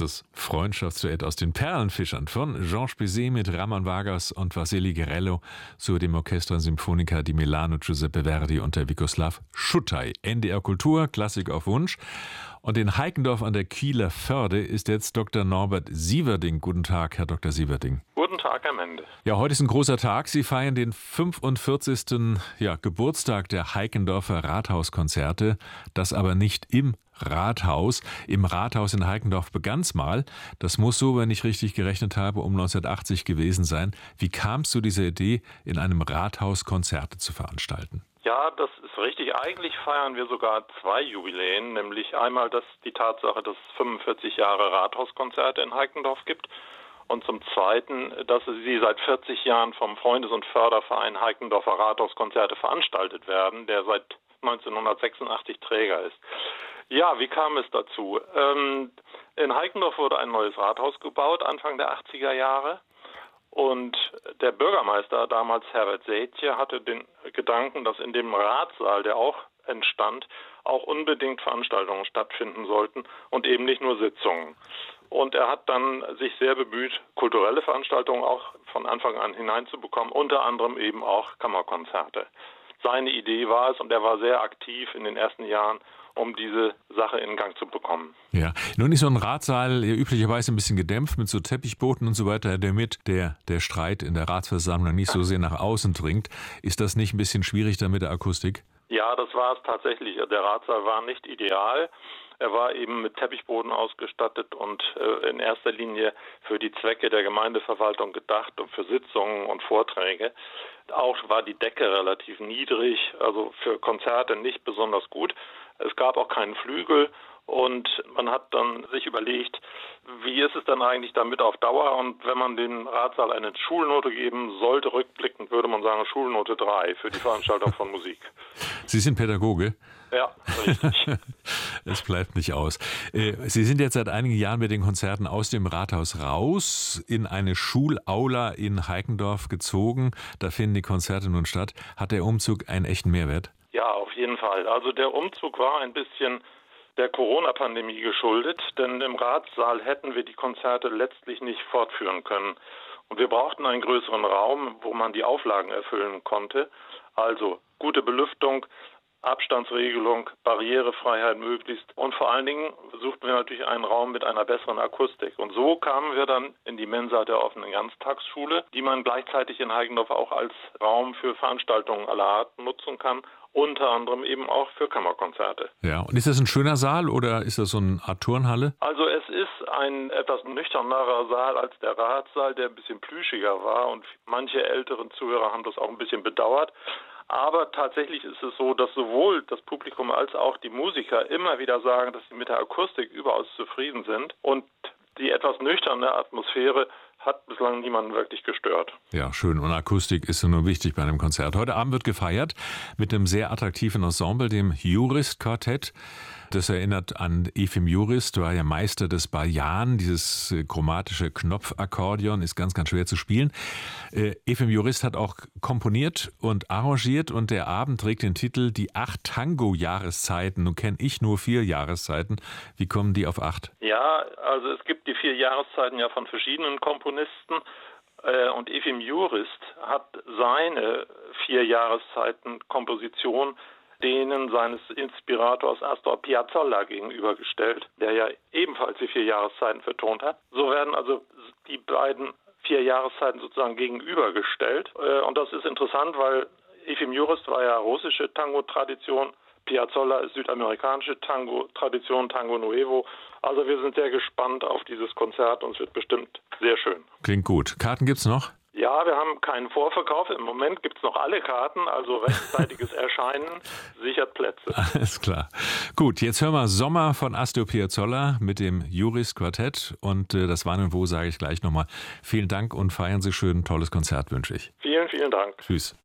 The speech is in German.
Das Freundschaftsduett aus den Perlenfischern von Georges Bizet mit Ramon Vargas und Wassily Gerello zu dem Orchestra Sinfonica di Milano Giuseppe Verdi unter Vítězslav Šutaj. NDR Kultur, Klassik auf Wunsch. Und in Heikendorf an der Kieler Förde ist jetzt Dr. Norbert Sieverding. Guten Tag, Herr Dr. Sieverding. Guten Tag, Herr Mende. Ja, heute ist ein großer Tag. Sie feiern den 45. Geburtstag der Heikendorfer Rathauskonzerte. Das aber nicht im Rathaus. Im Rathaus in Heikendorf begann's mal. Das muss so, wenn ich richtig gerechnet habe, um 1980 gewesen sein. Wie kam es zu dieser Idee, in einem Rathaus Konzerte zu veranstalten? Ja, das ist richtig. Eigentlich feiern wir sogar 2 Jubiläen, nämlich einmal die Tatsache, dass es 45 Jahre Rathauskonzerte in Heikendorf gibt und zum Zweiten, dass sie seit 40 Jahren vom Freundes- und Förderverein Heikendorfer Rathauskonzerte veranstaltet werden, der seit 1986 Träger ist. Ja, wie kam es dazu? In Heikendorf wurde ein neues Rathaus gebaut, Anfang der 80er Jahre. Und der Bürgermeister, damals Herbert Seetje, hatte den Gedanken, dass in dem Ratssaal, der auch entstand, auch unbedingt Veranstaltungen stattfinden sollten und eben nicht nur Sitzungen. Und er hat dann sich sehr bemüht, kulturelle Veranstaltungen auch von Anfang an hineinzubekommen, unter anderem eben auch Kammerkonzerte. Seine Idee war es und er war sehr aktiv in den ersten Jahren, um diese Sache in Gang zu bekommen. Ja, nun ist so ein Ratssaal üblicherweise ein bisschen gedämpft mit so Teppichbooten und so weiter, damit der Streit in der Ratsversammlung nicht so sehr nach außen dringt. Ist das nicht ein bisschen schwierig da mit der Akustik? Ja, das war es tatsächlich. Der Ratssaal war nicht ideal. Er war eben mit Teppichboden ausgestattet und in erster Linie für die Zwecke der Gemeindeverwaltung gedacht und für Sitzungen und Vorträge. Auch war die Decke relativ niedrig, also für Konzerte nicht besonders gut. Es gab auch keinen Flügel und man hat dann sich überlegt, wie ist es dann eigentlich damit auf Dauer? Und wenn man dem Ratssaal eine Schulnote geben sollte, rückblickend würde man sagen Schulnote 3 für die Veranstaltung von Musik. Sie sind Pädagoge? Ja, richtig. Es bleibt nicht aus. Sie sind jetzt seit einigen Jahren mit den Konzerten aus dem Rathaus raus, in eine Schulaula in Heikendorf gezogen. Da finden die Konzerte nun statt. Hat der Umzug einen echten Mehrwert? Ja, auf jeden Fall. Also der Umzug war ein bisschen der Corona-Pandemie geschuldet, denn im Ratssaal hätten wir die Konzerte letztlich nicht fortführen können. Und wir brauchten einen größeren Raum, wo man die Auflagen erfüllen konnte. Also gute Belüftung, Abstandsregelung, Barrierefreiheit möglichst und vor allen Dingen suchten wir natürlich einen Raum mit einer besseren Akustik. Und so kamen wir dann in die Mensa der offenen Ganztagsschule, die man gleichzeitig in Heikendorf auch als Raum für Veranstaltungen aller Art nutzen kann, unter anderem eben auch für Kammerkonzerte. Ja, und ist das ein schöner Saal oder ist das so eine Art Turnhalle? Also es ist ein etwas nüchternerer Saal als der Ratssaal, der ein bisschen plüschiger war und manche älteren Zuhörer haben das auch ein bisschen bedauert. Aber tatsächlich ist es so, dass sowohl das Publikum als auch die Musiker immer wieder sagen, dass sie mit der Akustik überaus zufrieden sind. Und die etwas nüchterne Atmosphäre hat bislang niemanden wirklich gestört. Ja, schön. Und Akustik ist ja nur wichtig bei einem Konzert. Heute Abend wird gefeiert mit einem sehr attraktiven Ensemble, dem Jurist-Quartett. Das erinnert an Efim Jurist, war ja Meister des Bajan. Dieses chromatische Knopfakkordeon ist ganz, ganz schwer zu spielen. Efim Jurist hat auch komponiert und arrangiert und der Abend trägt den Titel Die 8 Tango-Jahreszeiten. Nun kenne ich nur 4 Jahreszeiten. Wie kommen die auf 8? Ja, also es gibt die 4 Jahreszeiten ja von verschiedenen Komponisten. Und Efim Jurist hat seine 4 Jahreszeiten-Komposition denen seines Inspirators Astor Piazzolla gegenübergestellt, der ja ebenfalls die 4 Jahreszeiten vertont hat. So werden also die beiden 4 Jahreszeiten sozusagen gegenübergestellt. Und das ist interessant, weil Efim Jurist war ja russische Tango-Tradition, Piazzolla ist südamerikanische Tango-Tradition, Tango Nuevo. Also wir sind sehr gespannt auf dieses Konzert und es wird bestimmt sehr schön. Klingt gut. Karten gibt's noch? Ja, wir haben keinen Vorverkauf. Im Moment gibt es noch alle Karten, also rechtzeitiges Erscheinen sichert Plätze. Alles klar. Gut, jetzt hören wir Sommer von Astor Piazzolla mit dem Jurist-Quartett. Und das Wann und Wo sage ich gleich nochmal. Vielen Dank und feiern Sie schön. Tolles Konzert wünsche ich. Vielen, vielen Dank. Tschüss.